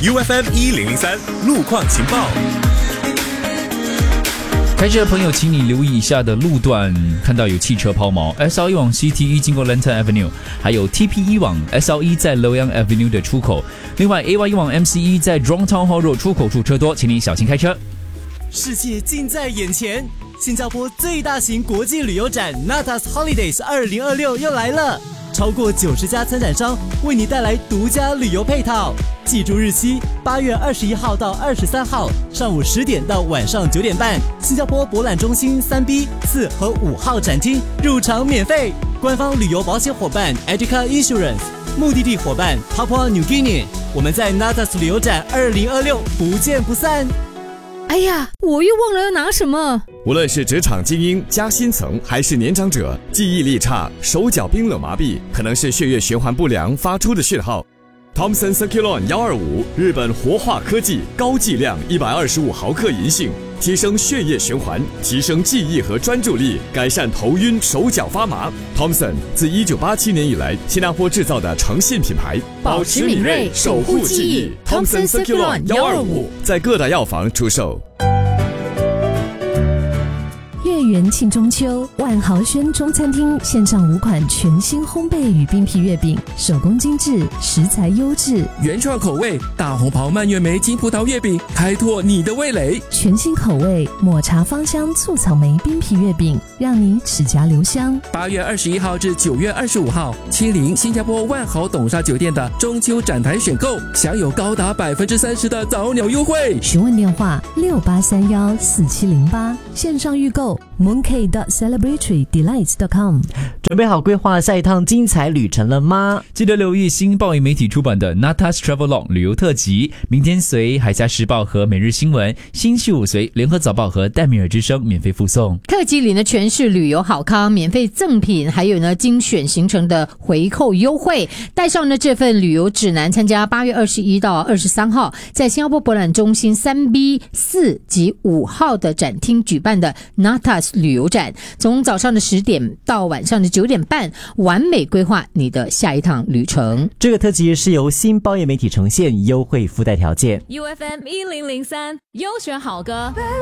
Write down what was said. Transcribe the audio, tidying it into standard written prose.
UFM1003 路况情报。 开车的朋友，请你留意以下的路段，看到有汽车抛锚 SL1 往 CT1 经过 Lantern Avenue， 还有 TP1 往 SL1 在 Loyang Avenue 的出口。另外 AY1 往 MC1 在 Jurong Town Hall Road 出口处车多，请你小心开车。 世界近在眼前，新加坡最大型国际旅游展 Natas Holidays 2026又来了，超过90家参展商为你带来独家旅游配套。记住日期，8月21号到23号，上午10点到晚上9点半，新加坡博览中心 3B、4和5号展厅，入场免费。官方旅游保险伙伴 Educa Insurance， 目的地伙伴 Papua New Guinea。我们在 Natas 旅游展2026不见不散。 哎呀，我又忘了要拿什么。 无论是职场精英、加薪层，还是年长者，记忆力差、手脚冰冷麻痹，可能是血液循环不良发出的讯号。Thomson Circulon 125，日本活化科技，高剂量125毫克银杏，提升血液循环，提升记忆和专注力，改善头晕、手脚发麻。Thomson 自1987年以来，新加坡制造的诚信品牌， 保持敏锐，守护记忆。Thomson Circulon 125 在各大药房出售。 月圆庆中秋，万豪轩中餐厅线上5款全新烘焙与冰皮月饼，手工精致，食材优质， 原创口味大红袍蔓越莓金葡萄月饼，开拓你的味蕾。 全新口味抹茶芳香醋草莓冰皮月饼，让你齿颊留香。 8月21号至9月25号，亲临新加坡万豪董莎酒店的中秋展台选购，享有高达30%的早鸟优惠。 询问电话68314708，线上预购mooncake.celebratory.delights.com。 准备好规划下一趟精彩旅程了吗？ 记得留意新报与媒体出版的 Natas Travelog 旅游特辑，明天随海峡时报和每日新闻，星期五随联合早报和戴米尔之声免费附送。 特辑里呢全是旅游好康，免费赠品，还有呢精选行程的回扣优惠。带上呢这份旅游指南，参加8月21到23号在新加坡博览中心 3B、4及5号的展厅举办的 Natas 旅游展，从早上的10点到晚上的9点半，完美规划你的下一趟旅程。 这个特辑是由新报业媒体呈现，优惠附带条件。 UFM1003 优选好歌。